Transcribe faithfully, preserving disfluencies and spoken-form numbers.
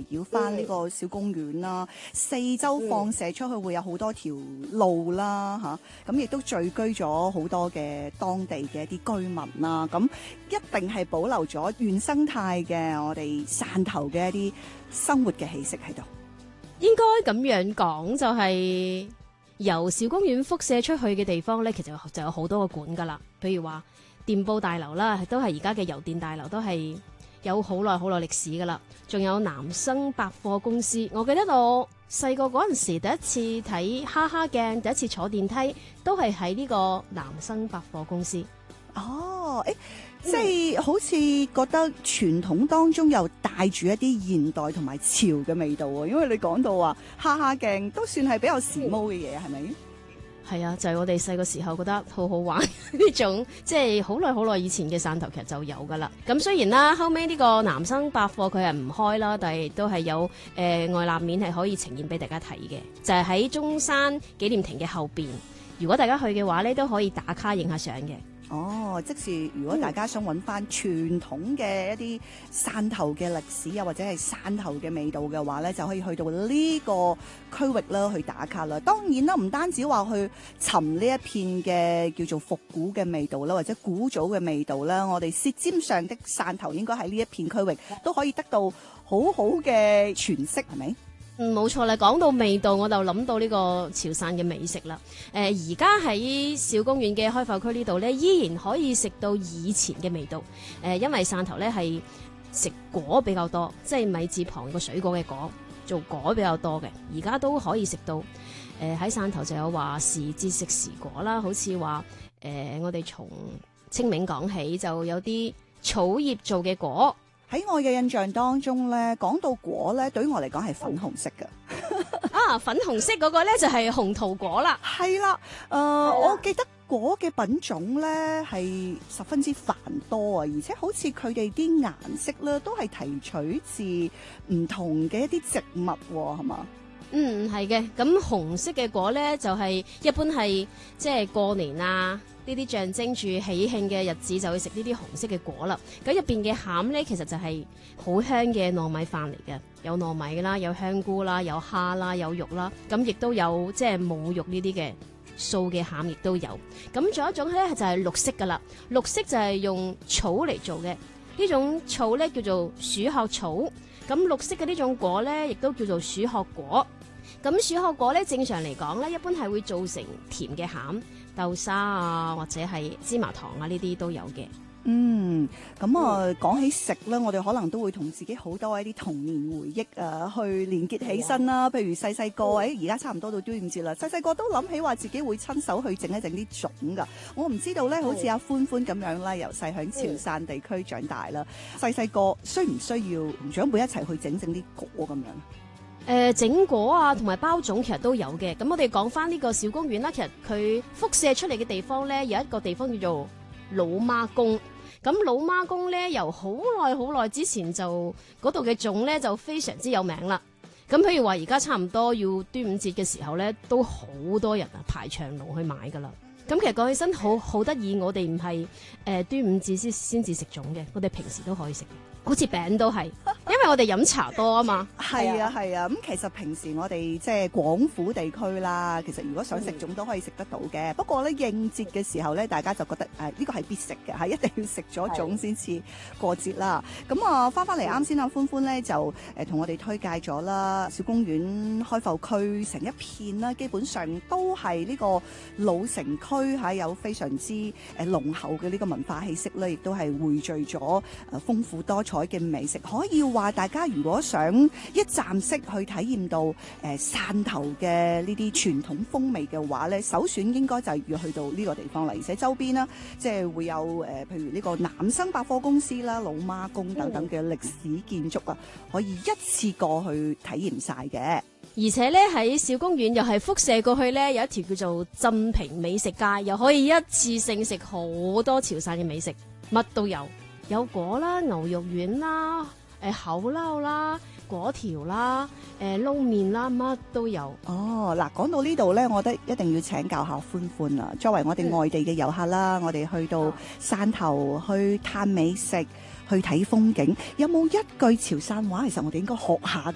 繞翻呢個小公園啦，四周放射出去會有好多條路啦嚇，咁亦都聚居咗好多嘅當地嘅一啲居民啦，咁一定係保留咗原生態嘅我哋汕頭嘅一啲生活嘅氣息喺度。 應該咁樣講，就係由小公園輻射出去嘅地方咧，其實就有好多個館噶啦。譬如話電報大樓啦，都係而家嘅郵電大樓，都係有好耐好耐歷史噶啦。仲有南生百貨公司，我記得我細個嗰陣時第一次睇哈哈鏡，第一次坐電梯都係喺呢個南生百貨公司。 哦，誒。即係好似覺得傳統當中又帶住一啲現代同埋潮嘅味道喎，因為你講到話哈哈鏡都算係比較時髦嘅嘢，係咪？ 係啊，就係、是、我哋細個時候覺得好好玩呢種，即係好耐好耐以前嘅汕頭劇就有噶啦。咁雖然啦，後尾呢個南生百貨佢係唔開啦，但係都係有誒、呃、外立面係可以呈現俾大家睇嘅，就係、是、喺中山紀念亭嘅後邊。如果大家去嘅話咧，都可以打卡影下相嘅。 哦，即是如果大家想揾翻傳統嘅一啲汕頭嘅歷史啊，或者係汕頭嘅味道嘅話咧，就可以去到呢個區域啦，去打卡啦。當然啦，唔單止話去尋呢一片嘅叫做復古嘅味道啦，或者古早嘅味道啦，我哋舌尖上的汕頭應該喺呢一片區域都可以得到好好嘅詮釋，係咪？ 嗯，冇錯啦。講到味道，我就諗到呢個潮汕嘅美食啦。誒、呃，而家喺小公園嘅開發區呢度呢，依然可以食到以前嘅味道。誒、呃，因為汕頭呢係食果比較多，即係米字旁個水果嘅果，做果比較多嘅。而家都可以食到。誒、呃，喺汕頭就有話時節食時果啦，好似話誒，我哋從清明講起，就有啲草葉做嘅果。 喺我嘅印象當中咧，講到果咧，對於我嚟講係粉紅色嘅。 啊，粉紅色嗰個咧就係紅桃果啦。係啦，誒、呃，我記得果嘅品種咧係十分之繁多啊，而且好似佢哋啲顏色咧都係提取自唔同嘅一啲植物喎，係嘛？ 嗯，係嘅。咁紅色嘅果咧就係、是、一般係即係過年啊，呢啲象徵住喜慶嘅日子就會食呢啲紅色嘅果啦。咁入邊嘅餡咧，其實就係好香嘅糯米飯嚟嘅，有糯米啦，有香菇啦，有蝦啦，有肉啦，咁亦都有即係冇肉呢啲嘅素嘅餡，亦都有。咁仲有一種咧就係綠色噶啦，綠色就係用草嚟做嘅，呢種草咧叫做鼠殼草。咁綠色嘅呢種果咧，亦都叫做鼠殼果。咁鼠殼果咧，正常嚟講咧，一般係會做成甜嘅餡，豆沙啊，或者係芝麻糖啊，呢啲都有嘅。 嗯，咁啊，講起食咧，我哋可能都會同自己好多一啲童年回憶啊，去連結起身啦。譬如細細個，誒而家差唔多到端午節啦，細細個都諗起話自己會親手去整一整啲粽噶。我唔知道咧，好似阿歡歡咁樣啦，由細響潮汕地區長大啦，細細個需唔需要同長輩一齊去整整啲果咁樣？ 誒、呃、整果啊，同埋包粽其實都有嘅。咁我哋講翻呢個小公園啦，其實佢輻射出嚟嘅地方咧，有一個地方叫做老媽宮。咁老媽宮咧，由好耐好耐之前就嗰度嘅粽咧就非常之有名啦。咁譬如話而家差唔多要端午節嘅時候咧，都好多人啊排長龍去買噶啦。咁其實講起身好好得意，我哋唔係誒端午節先先至食粽嘅，我哋平時都可以食。好似餅都係，因為我哋飲茶多啊嘛。 係啊係啊，咁、啊、其實平時我哋即係廣府地區啦，其實如果想食粽都可以食得到嘅。不過咧應節嘅時候咧，大家就覺得誒呢、呃這個係必食嘅，係一定要食咗粽先至過節啦。咁啊翻翻嚟啱先啊，歡歡咧就誒同、呃、我哋推介咗啦，小公園開埠區成一片啦，基本上都係呢個老城區嚇，有非常之誒濃厚嘅呢個文化氣息咧，亦都係匯聚咗誒豐富多彩嘅美食。可以話大家如果想一站式去體驗到誒汕頭嘅呢啲傳統風味嘅話咧，首選應該就係要去到呢個地方啦。而且周邊啦，即係會有誒、呃、譬如呢個南生百貨公司啦、老媽宮等等嘅歷史建築啊，可以一次過去體驗晒嘅。 而且咧喺小公園又係輻射過去咧，有一條叫做鎮平美食街，又可以一次性食好多潮汕嘅美食，乜都有，有果啦、牛肉丸啦、誒口撈啦、果條啦、誒撈麵啦，乜都有。 哦，嗱，講到呢度咧，我覺得一定要請教下歡歡啦。作為我哋外地嘅遊客啦，嗯、我哋去到汕頭去嘆美食、去睇風景，有冇一句潮汕話，其實我哋應該學下？